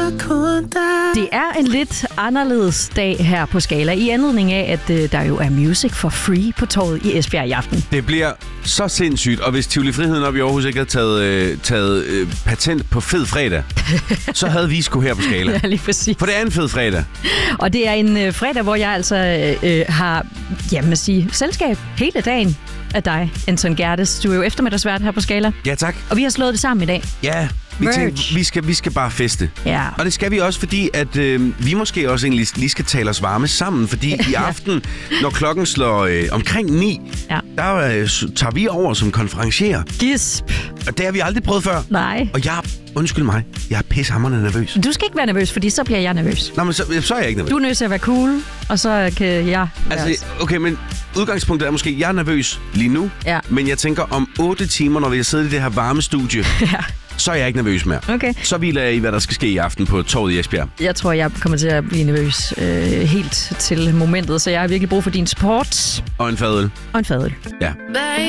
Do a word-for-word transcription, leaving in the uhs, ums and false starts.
kun dig. Det er en lidt anderledes dag her på Scala, i anledning af, at øh, der jo er music for free på torvet i Esbjerg i aften. Det bliver så sindssygt, og hvis Tivoli Friheden op i Aarhus ikke havde taget, øh, taget øh, patent på fed fredag, så havde vi sgu her på Scala. Ja, lige præcis. For det er en fed fredag. Og det er en øh, fredag, hvor jeg altså øh, har, jamen at sige, selskab hele dagen af dig, Anton Gerdes. Du er jo eftermiddagsvært her på Scala. Ja, tak. Og vi har slået det sammen i dag. Ja, vi Merge. tænkte, vi skal, vi skal bare feste. Ja. Og det skal vi også, fordi at øh, vi måske også egentlig lige skal tale os varme sammen, fordi i aften, når klokken slår øh, omkring ni, Ja. der øh, tager vi over som konferencier. Gisp. Og det har vi aldrig prøvet før. Nej. Og jeg, undskyld mig, jeg er pissehamrende nervøs. Du skal ikke være nervøs, fordi så bliver jeg nervøs. Nå, men så, så er jeg ikke nervøs. Du er nødt til at være cool, og så kan jeg være... Altså, okay, men udgangspunktet er måske, jeg er nervøs lige nu, Ja. men jeg tænker om otte timer, når vi har siddet i det her varme studie, Ja. så er jeg ikke nervøs mere. Okay. Så hviler jeg i, hvad der skal ske i aften på torvet i Esbjerg. Jeg tror, jeg kommer til at blive nervøs øh, helt til momentet, så jeg har virkelig brug for din support Og en fadøl. og en fadøl. Ja.